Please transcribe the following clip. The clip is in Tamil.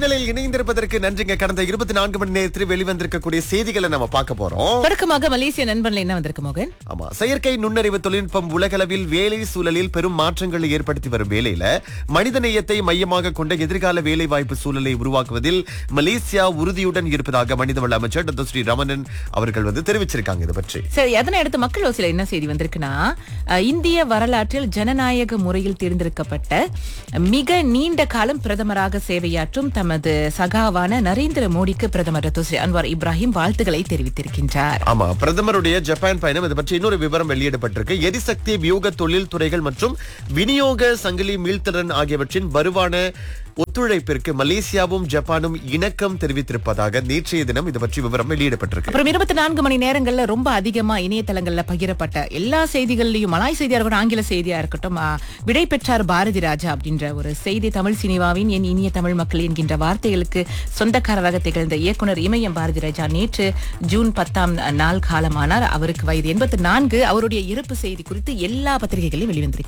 மின்னலில் இணைந்திருப்பதற்கு நன்றிங்க. கடந்த 24 மணி நேரத்தில் வெளிவந்திருக்கக்கூடிய செய்திகளை நம்ம பார்க்க போறோம். தொடக்கமாக மலேசிய நண்பன்ல என்ன வந்திருக்கு மோகன்? ஆமா, செயற்கை நுண்ணறிவு தொழில்நுட்பம் உலகளவில் வேலை சூழலில் பெரும் மாற்றங்களை ஏற்படுத்தி வரும் வேளையில மனித நேயத்தை மையமாக கொண்ட எதிர்கால வேலை வாய்ப்பு சூழலை உருவாக்குவதில் மலேசியா உறுதியுடன் இருப்பதாக மனிதவள அமைச்சர் டாக்டர் ஸ்ரீ ரமணன் அவர்கள் தெரிவிச்சிருக்காங்க. இது பற்றி சரி, அதனை அடுத்து மக்கள் ஓசில என்ன செய்தி வந்திருக்குன்னா, இந்திய வரலாற்றில் ஜனநாயக முறையில் தேர்ந்தெடுக்கப்பட்ட மிக நீண்ட காலம் பிரதமராக சேவையாற்றும் தமது சகாவான நரேந்திர மோடிக்கு பிரதமர் டாக்டர் ஸ்ரீ அன்வார் இப்ராஹிம் வாழ்த்துக்களை தெரிவித்திருக்கின்றார். ஆமா, பிரதமருடைய ஜப்பான் பயணம் இது பற்றி இன்னொரு விவரம் வெளியிடப்பட்டிருக்கு. எரிசக்தி, வியூக தொழில் துறைகள் மற்றும் விநியோக சங்கிலி மீள்திறன் ஆகியவற்றின் வருவான ஒத்துழைப்பிற்கு மலேசியாவும் ஜப்பானும் இணக்கம் தெரிவித்திருப்பதாக நேற்றைய தினம் இது பற்றி விவரம் வெளியிடப்பட்டிருக்கு. அப்புறம் 24 மணி நேரங்கள்ல ரொம்ப அதிகமா இணையதளங்கள்ல பகிரப்பட்ட எல்லா செய்திகள்லயும் மலாய் செய்தியா இருக்கட்டும், ஆங்கில செய்தியா இருக்கட்டும், விடை பெற்றார் பாரதி ராஜா அப்படின்ற ஒரு செய்தி தமிழ் சினிமாவின் என் இனிய தமிழ் மக்கள் என்கின்ற வார்த்தைகளுக்கு சொந்தக்காரராக திகழ்ந்த இயக்குனர் இமயம் பாரதி ராஜா நேற்று ஜூன் 10ஆம் நாள் காலமானார். அவருக்கு வயது 84. அவருடைய இறப்பு செய்தி குறித்து எல்லா பத்திரிகைகளையும் வெளிவந்திருக்கிறது.